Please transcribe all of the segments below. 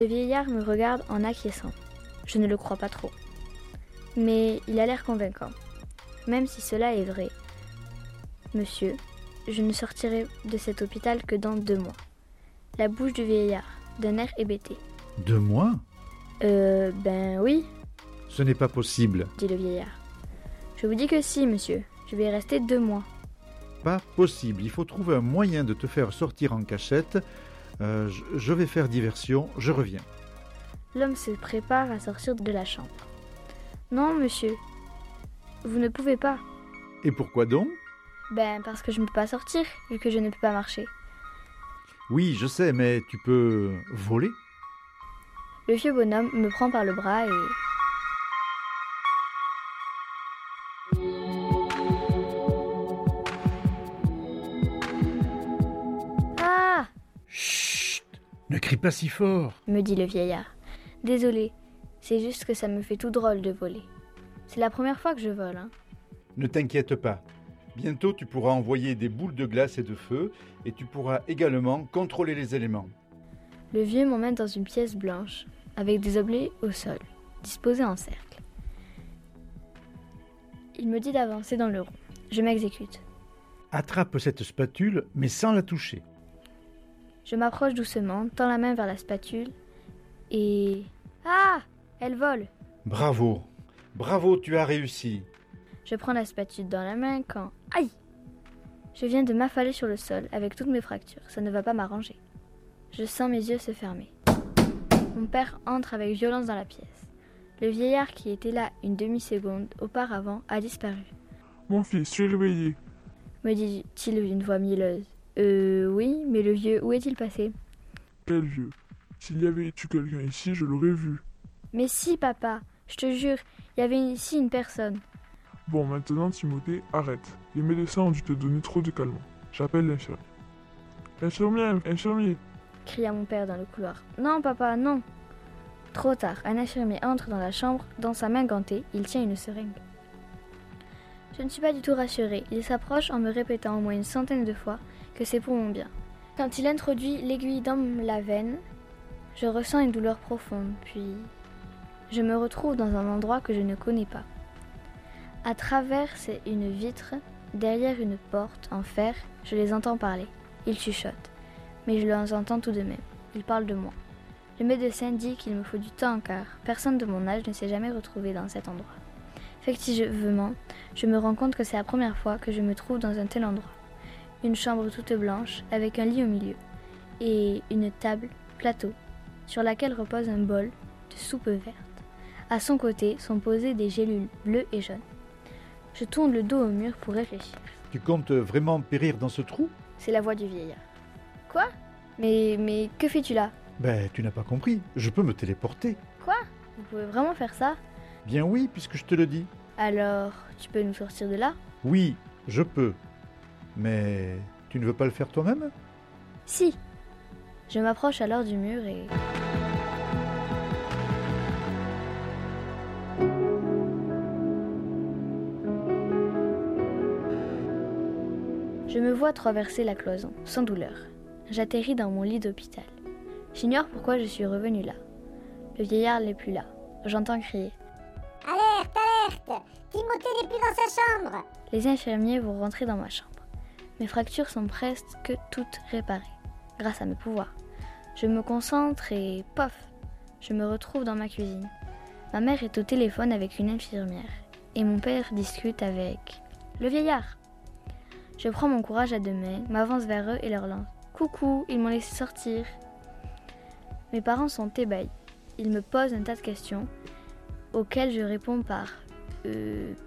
Le vieillard me regarde en acquiesçant. Je ne le crois pas trop. Mais il a l'air convaincant. Même si cela est vrai, monsieur, je ne sortirai de cet hôpital que dans 2 mois. La bouche du vieillard, d'un air hébété. 2 mois ? Ben oui, Ce n'est pas possible. dit le vieillard. Je vous dis que si, monsieur. Je vais y rester 2 mois. Pas possible. Il faut trouver un moyen de te faire sortir en cachette. Je vais faire diversion, je reviens. L'homme se prépare à sortir de la chambre. Non, monsieur. Vous ne pouvez pas. Et pourquoi donc ? Ben, parce que je ne peux pas sortir, vu que je ne peux pas marcher. Oui, je sais, mais tu peux voler ? Le vieux bonhomme me prend par le bras et... Ah ! Chut ! Ne crie pas si fort. Me dit le vieillard. Désolé, c'est juste que ça me fait tout drôle de voler. C'est la première fois que je vole, hein. Ne t'inquiète pas. Bientôt, tu pourras envoyer des boules de glace et de feu, et tu pourras également contrôler les éléments. Le vieux m'emmène dans une pièce blanche, avec des objets au sol, disposés en cercle. Il me dit d'avancer dans le rond. Je m'exécute. Attrape cette spatule, mais sans la toucher. Je m'approche doucement, tends la main vers la spatule, et... Ah ! Elle vole. Bravo. Bravo, tu as réussi. Je prends la spatule dans la main quand... Aïe ! Je viens de m'affaler sur le sol avec toutes mes fractures. Ça ne va pas m'arranger. Je sens mes yeux se fermer. Mon père entre avec violence dans la pièce. Le vieillard qui était là une demi-seconde auparavant a disparu. Mon fils, tu es réveillé. Me dit-il d'une voix mielleuse. Oui, mais le vieux, où est-il passé ? Quel vieux. S'il y avait eu quelqu'un ici, je l'aurais vu. Mais si, papa, je te jure, il y avait ici une personne. Bon, maintenant, Timothée, arrête. Les médecins ont dû te donner trop de calmants. J'appelle l'infirmier. Infirmier, Cria mon père dans le couloir. Non, papa, non. Trop tard, un infirmier entre dans la chambre. Dans sa main gantée, il tient une seringue. Je ne suis pas du tout rassurée. Il s'approche en me répétant au moins une centaine de fois que c'est pour mon bien. Quand il introduit l'aiguille dans la veine, je ressens une douleur profonde, puis je me retrouve dans un endroit que je ne connais pas. À travers une vitre, derrière une porte en fer, je les entends parler. Ils chuchotent, mais je les entends tout de même. Ils parlent de moi. Le médecin dit qu'il me faut du temps car personne de mon âge ne s'est jamais retrouvé dans cet endroit. Effectivement, je me rends compte que c'est la première fois que je me trouve dans un tel endroit. Une chambre toute blanche avec un lit au milieu et une table, plateau, sur laquelle repose un bol de soupe verte. À son côté sont posées des gélules bleues et jaunes. Je tourne le dos au mur pour réfléchir. Tu comptes vraiment périr dans ce trou ? C'est la voix du vieillard. Quoi ? Mais que fais-tu là ? Ben, tu n'as pas compris. Je peux me téléporter. Quoi ? Vous pouvez vraiment faire ça ? Bien oui, puisque je te le dis. Alors, tu peux nous sortir de là ? Oui, je peux. Mais tu ne veux pas le faire toi-même ? Si. Je m'approche alors du mur et... Je me vois traverser la cloison, sans douleur. J'atterris dans mon lit d'hôpital. J'ignore pourquoi je suis revenue là. Le vieillard n'est plus là. J'entends crier. Alerte, alerte! Timothée n'est plus dans sa chambre! Les infirmiers vont rentrer dans ma chambre. Mes fractures sont presque toutes réparées, grâce à mes pouvoirs. Je me concentre et pof, je me retrouve dans ma cuisine. Ma mère est au téléphone avec une infirmière et mon père discute avec le vieillard. Je prends mon courage à 2 mains, m'avance vers eux et leur lance « Coucou, ils m'ont laissé sortir !» Mes parents sont ébahis. Ils me posent un tas de questions auxquelles je réponds par « peut-être ».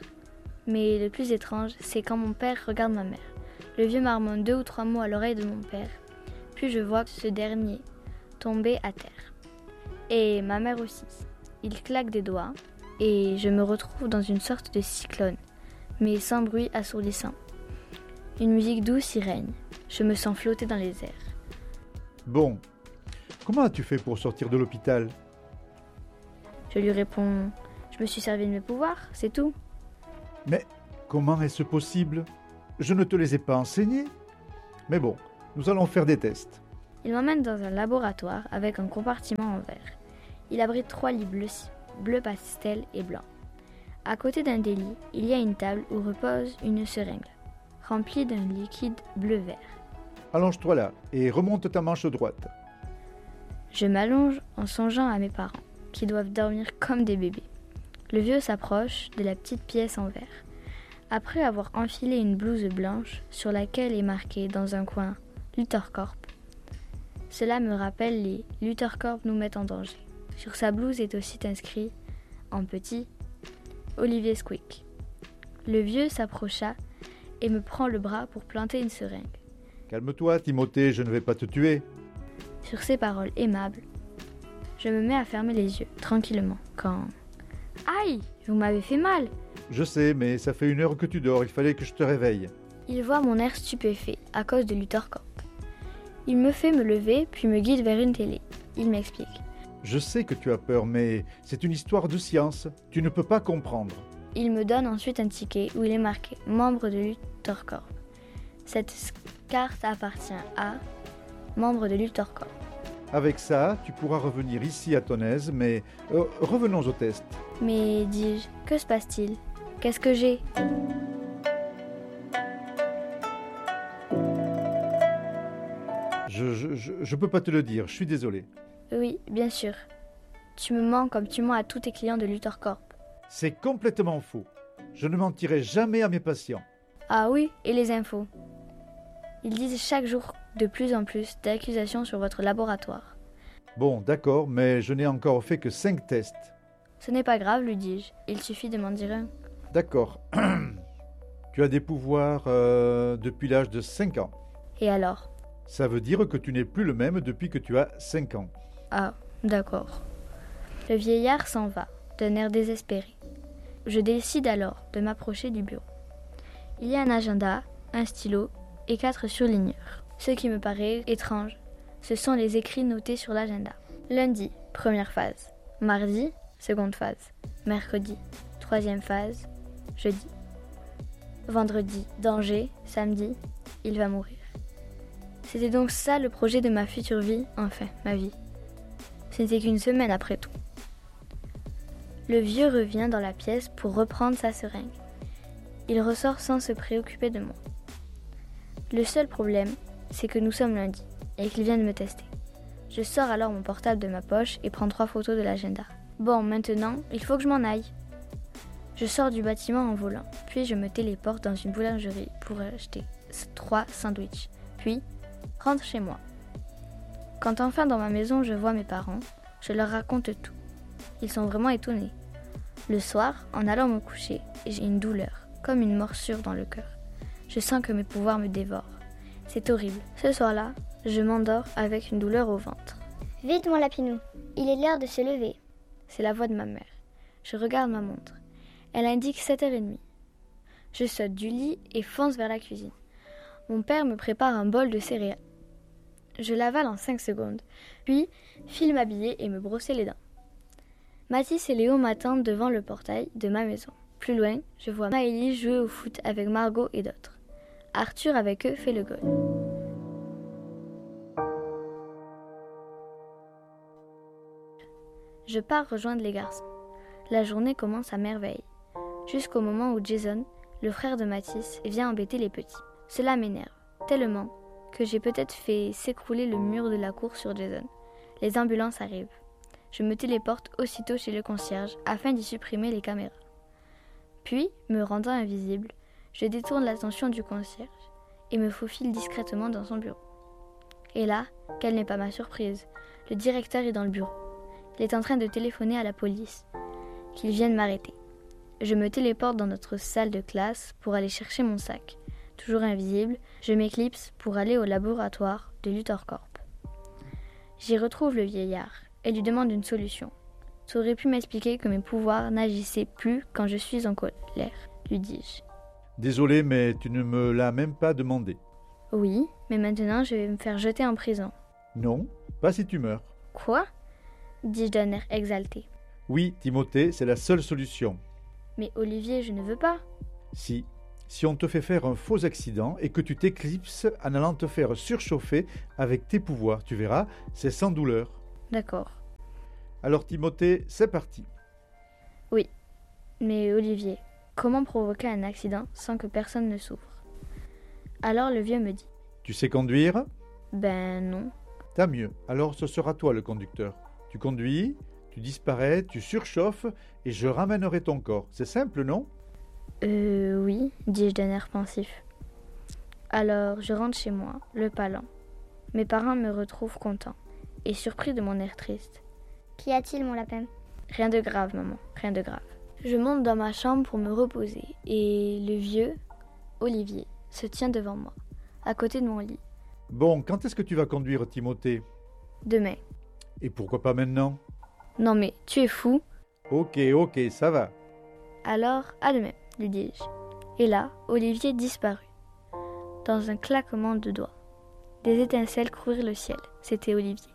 Mais le plus étrange, c'est quand mon père regarde ma mère. Le vieux marmonne 2 ou 3 mots à l'oreille de mon père. Puis je vois ce dernier tomber à terre. Et ma mère aussi. Il claque des doigts et je me retrouve dans une sorte de cyclone, mais sans bruit assourdissant. Une musique douce y règne. Je me sens flotter dans les airs. Bon, comment as-tu fait pour sortir de l'hôpital ? Je lui réponds « Je me suis servi de mes pouvoirs, c'est tout. » Mais comment est-ce possible ? Je ne te les ai pas enseignés. Mais bon, nous allons faire des tests. Il m'emmène dans un laboratoire avec un compartiment en verre. Il abrite 3 lits bleu pastel et blanc. À côté d'un des lits, il y a une table où repose une seringue, remplie d'un liquide bleu-vert. Allonge-toi là et remonte ta manche droite. Je m'allonge en songeant à mes parents, qui doivent dormir comme des bébés. Le vieux s'approche de la petite pièce en verre. Après avoir enfilé une blouse blanche sur laquelle est marqué dans un coin « Luther Corp », cela me rappelle les « Luther Corp nous mettent en danger ». Sur sa blouse est aussi inscrit, en petit, « Olivier Squick ». Le vieux s'approcha et me prend le bras pour planter une seringue. « Calme-toi, Timothée, je ne vais pas te tuer. » Sur ces paroles aimables, je me mets à fermer les yeux, tranquillement, quand... Aïe, vous m'avez fait mal! Je sais, mais ça fait 1 heure que tu dors, il fallait que je te réveille. Il voit mon air stupéfait à cause de Luther Corp. Il me fait me lever, puis me guide vers une télé. Il m'explique. Je sais que tu as peur, mais c'est une histoire de science. Tu ne peux pas comprendre. Il me donne ensuite un ticket où il est marqué « Membre de Luther Corp ». Cette carte appartient à « Membre de Luther Corp ». Avec ça, tu pourras revenir ici à ton aise, mais revenons au test. Mais, dis-je, que se passe-t-il? Qu'est-ce que j'ai? Je peux pas te le dire, je suis désolé. Oui, bien sûr. Tu me mens comme tu mens à tous tes clients de Luther Corp. C'est complètement faux. Je ne mentirai jamais à mes patients. Ah oui, et les infos? Ils disent chaque jour de plus en plus d'accusations sur votre laboratoire. Bon, d'accord, mais je n'ai encore fait que 5 tests. Ce n'est pas grave, lui dis-je. Il suffit de m'en dire un. D'accord. Tu as des pouvoirs depuis l'âge de 5 ans. Et alors? Ça veut dire que tu n'es plus le même depuis que tu as 5 ans. Ah, d'accord. Le vieillard s'en va, d'un air désespéré. Je décide alors de m'approcher du bureau. Il y a un agenda, un stylo et 4 surligneurs. Ce qui me paraît étrange, ce sont les écrits notés sur l'agenda. Lundi, première phase. Mardi, seconde phase. Mercredi, troisième phase. Jeudi. Vendredi, danger. Samedi, il va mourir. C'était donc ça le projet de ma future vie, enfin, ma vie. Ce n'était qu'une semaine après tout. Le vieux revient dans la pièce pour reprendre sa seringue. Il ressort sans se préoccuper de moi. Le seul problème, c'est que nous sommes lundi et qu'il vient de me tester. Je sors alors mon portable de ma poche et prends 3 photos de l'agenda. Bon, maintenant, il faut que je m'en aille. Je sors du bâtiment en volant, puis je me téléporte dans une boulangerie pour acheter 3 sandwichs, puis rentre chez moi. Quand enfin dans ma maison je vois mes parents, je leur raconte tout. Ils sont vraiment étonnés. Le soir, en allant me coucher, j'ai une douleur, comme une morsure dans le cœur. Je sens que mes pouvoirs me dévorent. C'est horrible. Ce soir-là, je m'endors avec une douleur au ventre. Vite, mon lapinou, il est l'heure de se lever. C'est la voix de ma mère. Je regarde ma montre. Elle indique 7h30. Je saute du lit et fonce vers la cuisine. Mon père me prépare un bol de céréales. Je l'avale en 5 secondes, puis file m'habiller et me brosser les dents. Mathis et Léo m'attendent devant le portail de ma maison. Plus loin, je vois Maëlys jouer au foot avec Margot et d'autres. Arthur avec eux fait le goal. Je pars rejoindre les garçons. La journée commence à merveille, jusqu'au moment où Jason, le frère de Mathis, vient embêter les petits. Cela m'énerve tellement que j'ai peut-être fait s'écrouler le mur de la cour sur Jason. Les ambulances arrivent. Je me téléporte aussitôt chez le concierge afin d'y supprimer les caméras. Puis, me rendant invisible, je détourne l'attention du concierge et me faufile discrètement dans son bureau. Et là, quelle n'est pas ma surprise, le directeur est dans le bureau. Il est en train de téléphoner à la police, qu'ils viennent m'arrêter. Je me téléporte dans notre salle de classe pour aller chercher mon sac. Toujours invisible, je m'éclipse pour aller au laboratoire de Luther Corp. J'y retrouve le vieillard et lui demande une solution. Tu aurais pu m'expliquer que mes pouvoirs n'agissaient plus quand je suis en colère, lui dis-je. Désolé, mais tu ne me l'as même pas demandé. Oui, mais maintenant je vais me faire jeter en prison. Non, pas si tu meurs. Quoi? Dis-je d'un air exalté. Oui, Timothée, c'est la seule solution. Mais Olivier, je ne veux pas. Si, si on te fait faire un faux accident et que tu t'éclipses en allant te faire surchauffer avec tes pouvoirs. Tu verras, c'est sans douleur. D'accord. Alors Timothée, c'est parti. Oui. Mais Olivier, comment provoquer un accident sans que personne ne souffre? Alors le vieux me dit. Tu sais conduire? Ben non. Tant mieux, alors ce sera toi le conducteur. Tu conduis, tu disparais, tu surchauffes et je ramènerai ton corps. C'est simple, non? Oui, dis-je d'un air pensif. Alors je rentre chez moi, le pas lent. Mes parents me retrouvent content et surpris de mon air triste. Qu'y a-t-il, mon lapin? Rien de grave, maman, rien de grave. Je monte dans ma chambre pour me reposer et le vieux, Olivier, se tient devant moi, à côté de mon lit. Bon, quand est-ce que tu vas conduire, Timothée? Demain. Et pourquoi pas maintenant? Non mais, tu es fou? Ok, ça va. Alors, à demain, lui dis-je. Et là, Olivier disparut. Dans un claquement de doigts. Des étincelles couvrirent le ciel. C'était Olivier.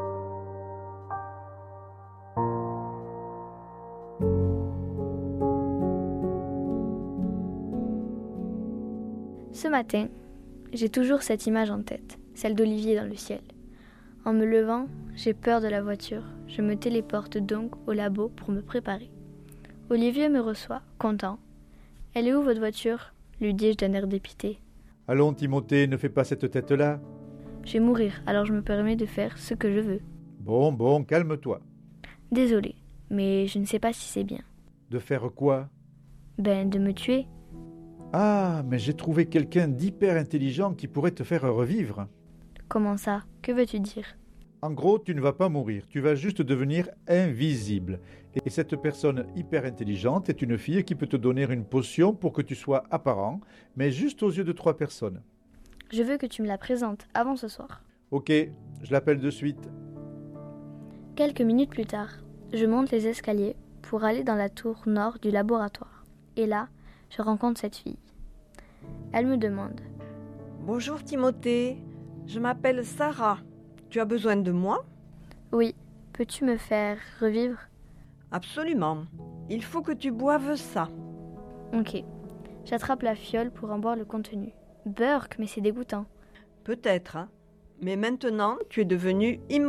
Ce matin, j'ai toujours cette image en tête, celle d'Olivier dans le ciel. En me levant, j'ai peur de la voiture. Je me téléporte donc au labo pour me préparer. Olivier me reçoit, content. « Elle est où votre voiture ?» lui dis-je d'un air dépité. « Allons Timothée, ne fais pas cette tête-là. »« Je vais mourir, alors je me permets de faire ce que je veux. »« Bon, calme-toi. »« Désolé, mais je ne sais pas si c'est bien. »« De faire quoi ?»« Ben, de me tuer. »« Ah, mais j'ai trouvé quelqu'un d'hyper intelligent qui pourrait te faire revivre. »« Comment ça? Que veux-tu dire ?»« En gros, tu ne vas pas mourir, tu vas juste devenir invisible. Et cette personne hyper intelligente est une fille qui peut te donner une potion pour que tu sois apparent, mais juste aux yeux de 3 personnes. »« Je veux que tu me la présentes avant ce soir. »« Ok, je l'appelle de suite. » Quelques minutes plus tard, je monte les escaliers pour aller dans la tour nord du laboratoire. Et là, je rencontre cette fille. Elle me demande. « Bonjour Timothée, je m'appelle Sarah. Tu as besoin de moi ? » ?»« Oui, peux-tu me faire revivre ? » ?»« Absolument. Il faut que tu boives ça. » »« Ok. J'attrape la fiole pour en boire le contenu. Burk, mais c'est dégoûtant. » »« Peut-être, hein. Mais maintenant, tu es devenu immortel. » »«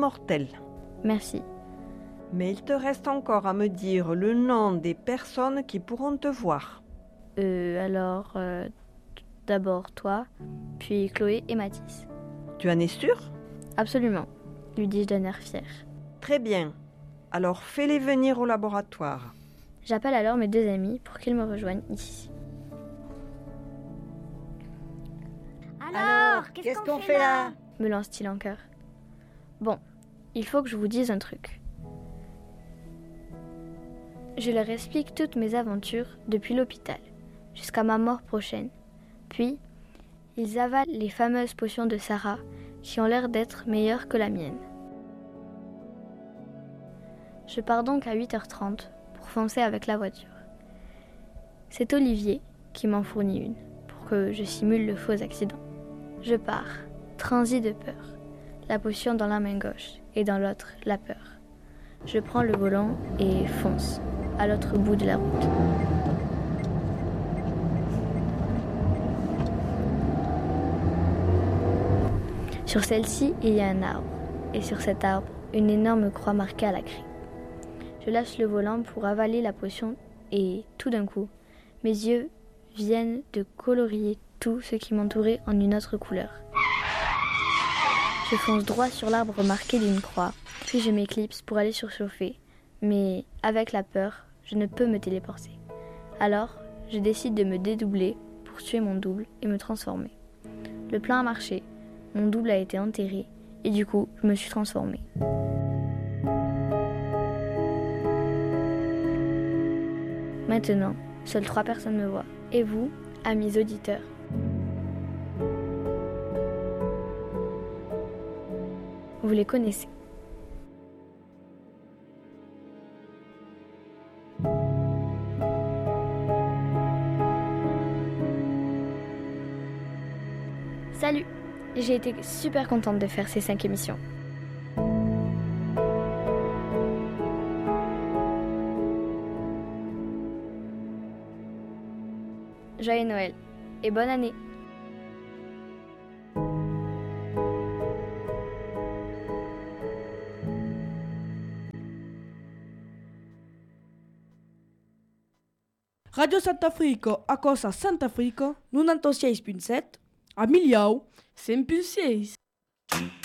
Merci. » »« Mais il te reste encore à me dire le nom des personnes qui pourront te voir. » »« D'abord toi, puis Chloé et Mathis. » »« Tu en es sûr ? » ?»« Absolument, lui dis-je d'un air fier. » »« Très bien. Alors fais-les venir au laboratoire. » »« J'appelle alors mes 2 amis pour qu'ils me rejoignent ici. » »« Alors, qu'est-ce qu'on fait là ?» me lance-t-il en chœur. Bon, il faut que je vous dise un truc. Je leur explique toutes mes aventures depuis l'hôpital, jusqu'à ma mort prochaine. Puis, ils avalent les fameuses potions de Sarah, qui ont l'air d'être meilleures que la mienne. Je pars donc à 8h30 pour foncer avec la voiture. C'est Olivier qui m'en fournit une, pour que je simule le faux accident. Je pars, transi de peur, la potion dans la main gauche et dans l'autre la peur. Je prends le volant et fonce, à l'autre bout de la route. Sur celle-ci, il y a un arbre, et sur cet arbre, une énorme croix marquée à la craie. Je lâche le volant pour avaler la potion et, tout d'un coup, mes yeux viennent de colorier tout ce qui m'entourait en une autre couleur. Je fonce droit sur l'arbre marqué d'une croix, puis je m'éclipse pour aller surchauffer, mais avec la peur, je ne peux me téléporter. Alors, je décide de me dédoubler pour tuer mon double et me transformer. Le plan a marché, mon double a été enterré, et du coup, je me suis transformée. Maintenant, seules 3 personnes me voient. Et vous, amis auditeurs. Vous les connaissez. Salut! J'ai été super contente de faire ces 5 émissions. Joyeux Noël! et bonne année. Radio Sant'Africo, a cosa Sant'Africo, 96.7, a Miliau, 100.6.